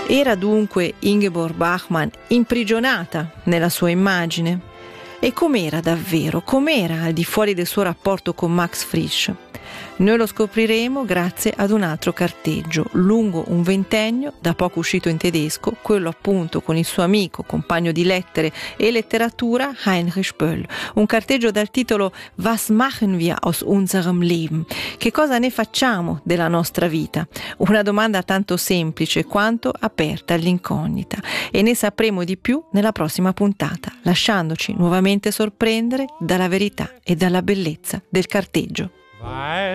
Era dunque Ingeborg Bachmann imprigionata nella sua immagine? E com'era davvero? Com'era al di fuori del suo rapporto con Max Frisch? Noi lo scopriremo grazie ad un altro carteggio, lungo un ventennio, da poco uscito in tedesco, quello appunto con il suo amico, compagno di lettere e letteratura Heinrich Böll. Un carteggio dal titolo Was machen wir aus unserem Leben? Che cosa ne facciamo della nostra vita? Una domanda tanto semplice quanto aperta all'incognita. E ne sapremo di più nella prossima puntata, lasciandoci nuovamente sorprendere dalla verità e dalla bellezza del carteggio.